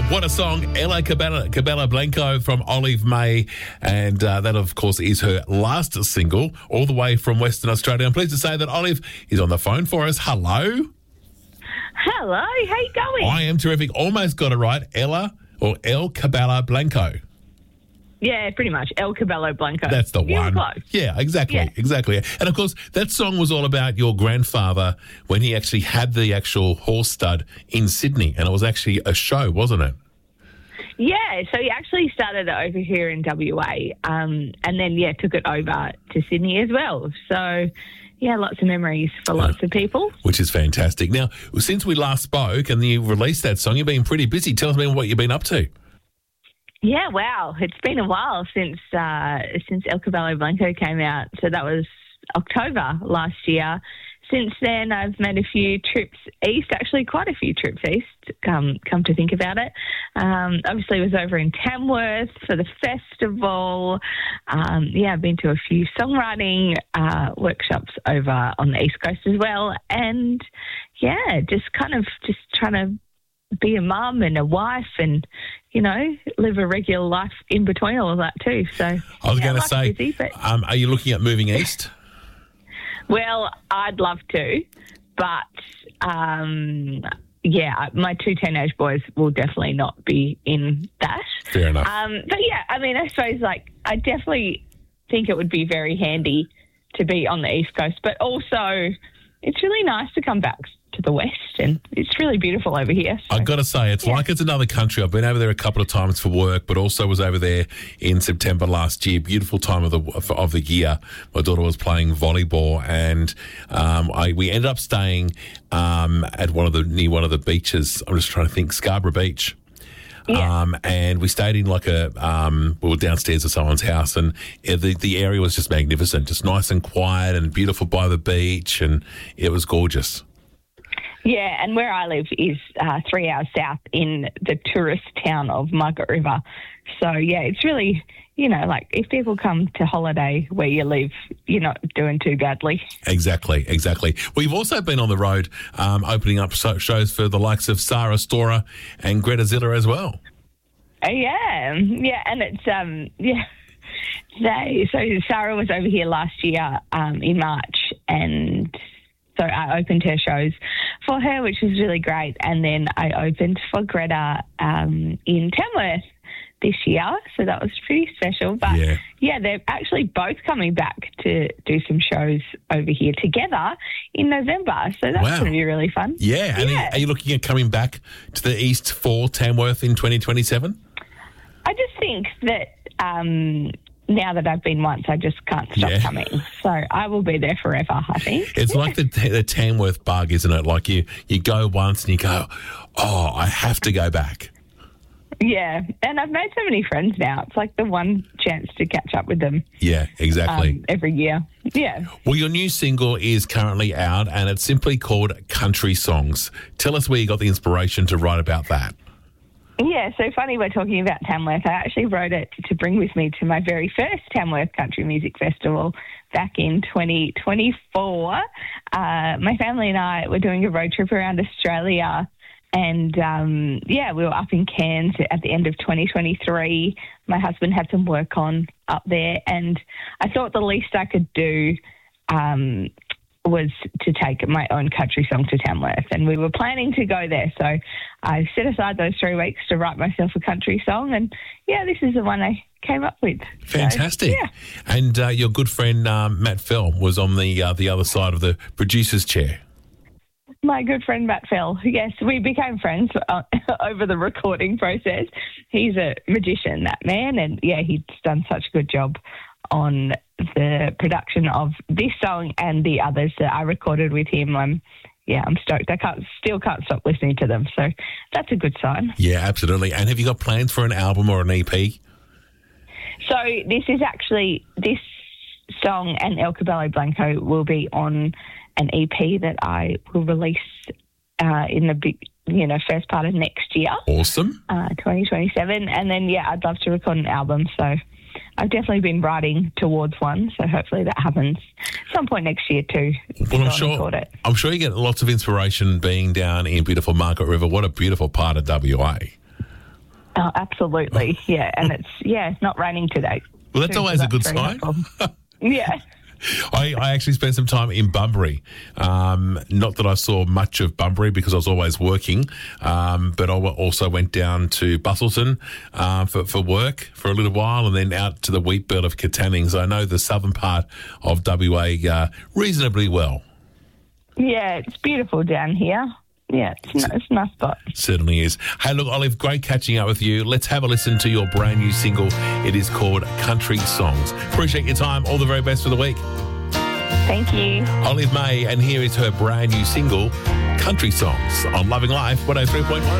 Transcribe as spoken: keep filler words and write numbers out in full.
What a song. Ella Cabela, Cabela Blanco from Olive May. And uh, that, of course, is her last single, all the way from Western Australia. I'm pleased to say that Olive is on the phone for us. Hello. Hello, how you going? I am terrific. Almost got it right. Ella or El Cabela Blanco. Yeah, pretty much. El Cabello Blanco. That's the You were one. close. Yeah, exactly, Yeah. exactly. And, of course, that song was all about your grandfather when he actually had the actual horse stud in Sydney, and it was actually a show, wasn't it? Yeah, so he actually started it over here in W A um, and then, yeah, took it over to Sydney as well. So, yeah, lots of memories for lots of people. Which is fantastic. Now, since we last spoke and you released that song, you've been pretty busy. Tell us about what you've been up to. Yeah, wow. It's been a while since uh, since El Cabello Blanco came out. So that was October last year. Since then, I've made a few trips east, actually quite a few trips east, come, come to think about it. Um, obviously, I was over in Tamworth for the festival. Um, yeah, I've been to a few songwriting uh, workshops over on the East Coast as well. And, yeah, just kind of just trying to be a mum and a wife and, you know, live a regular life in between all of that too. So I was yeah, going to life's say, busy, but, um, are you looking at moving east? well, I'd love to, but um, yeah, my two teenage boys will definitely not be in that. Fair enough. Um, but yeah, I mean, I suppose like I definitely think it would be very handy to be on the East Coast, but also it's really nice to come back to the West, and it's really beautiful over here. So. I've got to say, it's yeah. like it's another country. I've been over there a couple of times for work, but also was over there in September last year. Beautiful time of the of the year. My daughter was playing volleyball, and um, I we ended up staying um, at one of the near one of the beaches. I'm just trying to think, Scarborough Beach. Yeah. Um, and we stayed in like a, um, we were downstairs at someone's house, and the the area was just magnificent, just nice and quiet and beautiful by the beach, and it was gorgeous. Yeah, and where I live is uh, three hours south in the tourist town of Margaret River. So, yeah, it's really, you know, like if people come to holiday where you live, you're not doing too badly. Exactly, exactly. Well, you've also been on the road um, opening up so- shows for the likes of Sarah Storer and Greta Ziller as well. Oh, yeah, yeah, and it's, um, yeah. They, so Sarah was over here last year um, in March, and so I opened her shows for her, which was really great. And then I opened for Greta um, in Tamworth this year. So that was pretty special. But, Yeah. yeah, they're actually both coming back to do some shows over here together in November. So that's Wow. going to be really fun. Yeah, and Yeah. are you looking at coming back to the East for Tamworth in twenty twenty-seven? I just think that um, now that I've been once, I just can't stop Yeah. coming. So I will be there forever, I think. It's like the, the Tamworth bug, isn't it? Like you, you go once and you go, oh, I have to go back. Yeah, and I've made so many friends now. It's like the one chance to catch up with them Yeah, exactly. um, every year. Yeah. Well, your new single is currently out, and it's simply called Country Songs. Tell us where you got the inspiration to write about that. Yeah, so funny we're talking about Tamworth. I actually wrote it to bring with me to my very first Tamworth Country Music Festival back in twenty twenty-four. Uh, my family and I were doing a road trip around Australia, and um, yeah, we were up in Cairns at the end of twenty twenty-three. My husband had some work on up there, and I thought the least I could do um, was to take my own country song to Tamworth, and we were planning to go there. So I set aside those three weeks to write myself a country song, and yeah, this is the one I came up with. Fantastic. So, yeah. And uh, your good friend um, Matt Fell was on the uh, the other side of the producer's chair. My good friend Matt Fell. Yes, we became friends uh, over the recording process. He's a magician, that man, and yeah, he's done such a good job on the production of this song and the others that I recorded with him. I'm, yeah, I'm stoked. I can't, still can't stop listening to them, so that's a good sign. Yeah, absolutely. And have you got plans for an album or an E P? So this is actually, this song and El Cabello Blanco will be on an E P that I will release uh, in the big, you know, first part of next year. Awesome. Uh, twenty twenty-seven. And then, yeah, I'd love to record an album. So I've definitely been writing towards one. So hopefully that happens some point next year too. Well, I'm to sure, record it. I'm sure you get lots of inspiration being down in beautiful Margaret River. What a beautiful part of W A. Oh, absolutely. Yeah. And it's, yeah, it's not raining today. Well, that's too, always so a good very sign. helpful. Yeah. I, I actually spent some time in Bunbury. Um, not that I saw much of Bunbury because I was always working, um, but I also went down to Busselton uh, for, for work for a little while and then out to the wheat belt of Katanning. So I know the southern part of W A uh, reasonably well. Yeah, it's beautiful down here. Yeah, it's, n- it's a nice spot. Certainly is. Hey, look, Olive, great catching up with you. Let's have a listen to your brand new single. It is called Country Songs. Appreciate your time. All the very best for the week. Thank you. Olive May, and here is her brand new single, Country Songs, on Loving Life one oh three point one.